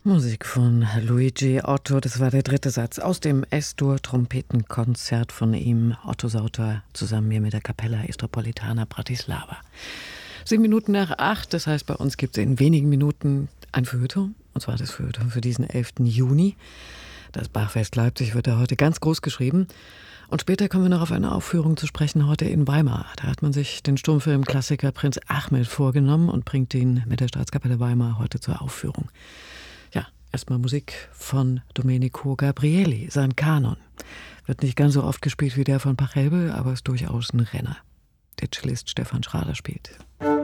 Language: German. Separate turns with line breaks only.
Musik von Luigi Otto, das war der dritte Satz aus dem S-Dur-Trompetenkonzert von ihm, Otto Sauter, zusammen hier mit der Kapella Istropolitana Bratislava. 7:07, das heißt, bei uns gibt es in wenigen Minuten ein Feuilleton, und zwar das Feuilleton für diesen 11. Juni. Das Bachfest Leipzig wird da heute ganz groß geschrieben. Und später kommen wir noch auf eine Aufführung zu sprechen, heute in Weimar. Da hat man sich den Stummfilmklassiker Prinz Ahmed vorgenommen und bringt ihn mit der Staatskapelle Weimar heute zur Aufführung. Erstmal Musik von Domenico Gabrieli, sein Kanon. Wird nicht ganz so oft gespielt wie der von Pachelbel, aber ist durchaus ein Renner. Der Cellist Stefan Schrader spielt.